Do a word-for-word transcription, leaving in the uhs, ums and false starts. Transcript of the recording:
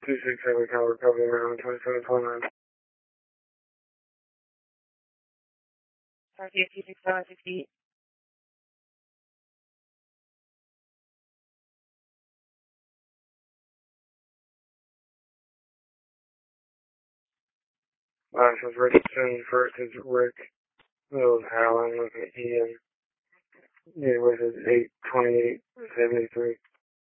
two six seven Tower, copy around twenty-seven twenty-nine. Target two six seven sixty-eight. License Richardson, first is Rick, middle is Howland, with an E, and date with is eight twenty-eight seventy-three.